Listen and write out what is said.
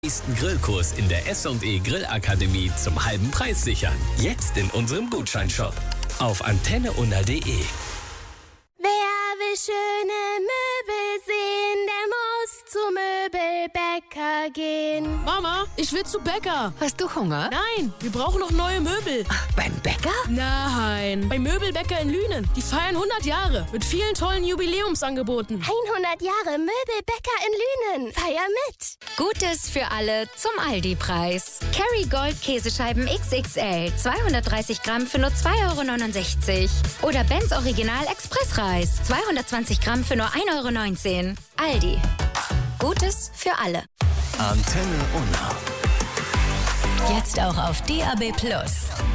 Nächsten Grillkurs in der S&E Grillakademie zum halben Preis sichern. Jetzt in unserem Gutscheinshop auf antenneunna.de. Wer will schöne Möbel sehen, der muss zu Möbelbäcker gehen. Mama, ich will zu Bäcker. Hast du Hunger? Nein, wir brauchen noch neue Möbel. Ach, beim Bäcker? Nein, beim Möbelbäcker in Lünen. Die feiern 100 Jahre mit vielen tollen Jubiläumsangeboten. 100 Jahre Möbelbäcker in Lünen. Feier mit. Gutes für alle zum Aldi-Preis. Kerrygold Käsescheiben XXL 230 Gramm für nur 2,69 €. Oder Benz Original Expressreis 220 Gramm für nur 1,19 €. Aldi. Gutes für alle. Antenne Unna. Jetzt auch auf DAB+.